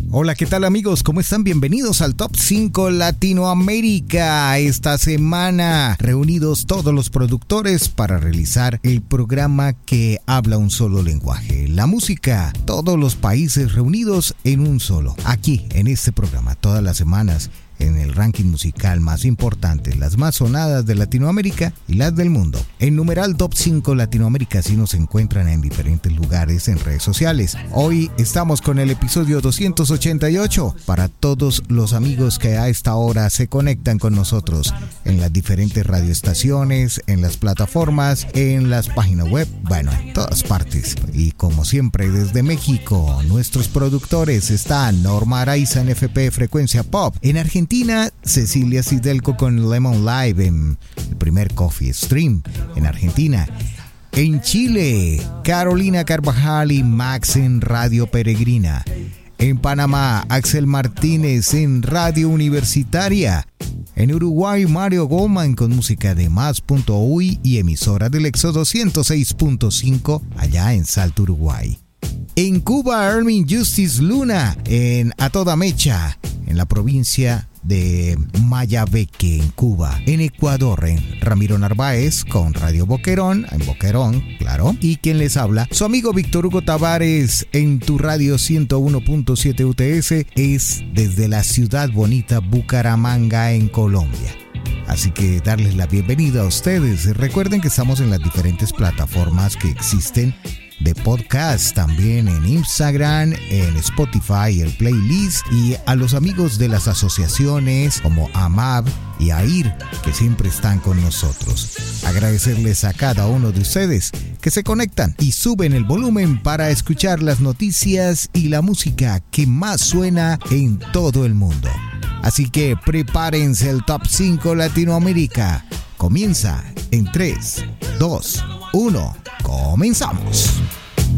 Hola, ¿qué tal amigos? ¿Cómo están? Bienvenidos al Top 5 Latinoamérica. Esta semana reunidos todos los productores para realizar el programa que habla un solo lenguaje, la música. Todos los países reunidos en un solo. Aquí, en este programa, todas las semanas, en el ranking musical más importante, las más sonadas de Latinoamérica y las del mundo. En numeral Top 5 Latinoamérica sí nos encuentran en diferentes lugares en redes sociales. Hoy estamos con el episodio 288 para todos los amigos que a esta hora se conectan con nosotros en las diferentes radioestaciones, en las plataformas, en las páginas web, bueno, en todas partes. Y como siempre desde México, nuestros productores están Norma Araiza en FP Frecuencia Pop, en Argentina Cecilia Sidelco con Lemon Live en el primer Coffee Stream en Argentina. En Chile, Carolina Carvajal y Max en Radio Peregrina. En Panamá, Axel Martínez en Radio Universitaria. En Uruguay, Mario Goldman con música de Más.uy y emisora del Éxodo 106.5 allá en Salto, Uruguay. En Cuba, Armin Justice Luna en A Toda Mecha, en la provincia de Mayabeque, en Cuba. En Ecuador, en Ramiro Narváez con Radio Boquerón, en Boquerón, claro. Y quien les habla, su amigo Víctor Hugo Tavares en tu radio 101.7 UTS, es desde la ciudad bonita Bucaramanga, en Colombia. Así que darles la bienvenida a ustedes. Recuerden que estamos en las diferentes plataformas que existen de podcast, también en Instagram, en Spotify, el playlist, y a los amigos de las asociaciones como AMAB y AIR que siempre están con nosotros. Agradecerles a cada uno de ustedes que se conectan y suben el volumen para escuchar las noticias y la música que más suena en todo el mundo. Así que prepárense, el Top 5 Latinoamérica comienza en 3, 2, 1. ¡Comenzamos!